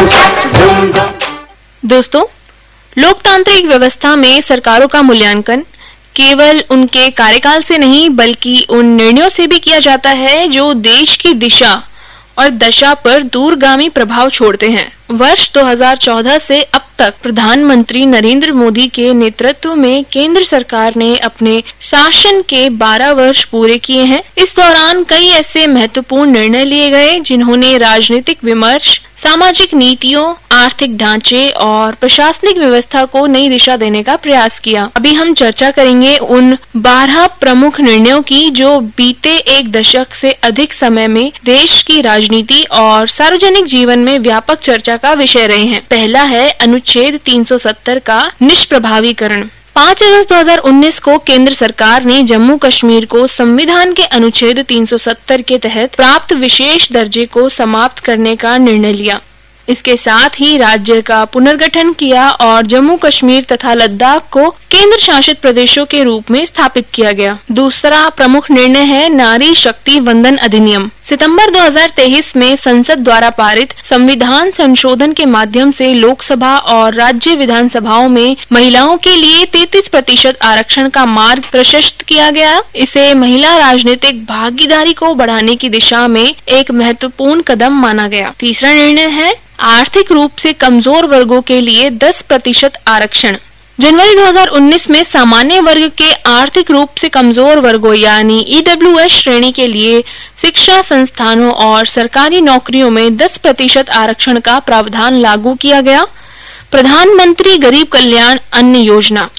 दोस्तों, लोकतांत्रिक व्यवस्था में सरकारों का मूल्यांकन केवल उनके कार्यकाल से नहीं बल्कि उन निर्णयों से भी किया जाता है जो देश की दिशा और दशा पर दूरगामी प्रभाव छोड़ते हैं। वर्ष 2014 से अब तक प्रधानमंत्री नरेंद्र मोदी के नेतृत्व में केंद्र सरकार ने अपने शासन के 12 वर्ष पूरे किए हैं। इस दौरान कई ऐसे महत्वपूर्ण निर्णय लिए गए जिन्होंने राजनीतिक विमर्श, सामाजिक नीतियों, आर्थिक ढांचे और प्रशासनिक व्यवस्था को नई दिशा देने का प्रयास किया। अभी हम चर्चा करेंगे उन 12 प्रमुख निर्णयों की जो बीते एक दशक से अधिक समय में देश की राजनीति और सार्वजनिक जीवन में व्यापक चर्चा का विषय रहे हैं। पहला है अनुच्छेद 370 का निष्प्रभावीकरण। 5 अगस्त 2019 को केंद्र सरकार ने जम्मू कश्मीर को संविधान के अनुच्छेद 370 के तहत प्राप्त विशेष दर्जे को समाप्त करने का निर्णय लिया। इसके साथ ही राज्य का पुनर्गठन किया और जम्मू कश्मीर तथा लद्दाख को केंद्र शासित प्रदेशों के रूप में स्थापित किया गया। दूसरा प्रमुख निर्णय है नारी शक्ति वंदन अधिनियम। सितंबर 2023 में संसद द्वारा पारित संविधान संशोधन के माध्यम से लोकसभा और राज्य विधानसभाओं में महिलाओं के लिए 33% आरक्षण का मार्ग प्रशस्त किया गया। इसे महिला राजनीतिक भागीदारी को बढ़ाने की दिशा में एक महत्वपूर्ण कदम माना गया। तीसरा निर्णय है आर्थिक रूप से कमजोर वर्गों के लिए 10% आरक्षण। जनवरी 2019 में सामान्य वर्ग के आर्थिक रूप से कमजोर वर्गों यानी EWS श्रेणी के लिए शिक्षा संस्थानों और सरकारी नौकरियों में 10% आरक्षण का प्रावधान लागू किया गया। प्रधानमंत्री गरीब कल्याण अन्न योजना